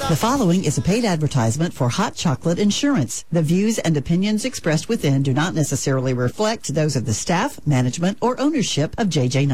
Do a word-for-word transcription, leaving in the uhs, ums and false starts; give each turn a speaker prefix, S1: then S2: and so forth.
S1: The following is a paid advertisement for Hot Chocolate Insurance. The views and opinions expressed within do not necessarily reflect those of the staff, management, or ownership of J J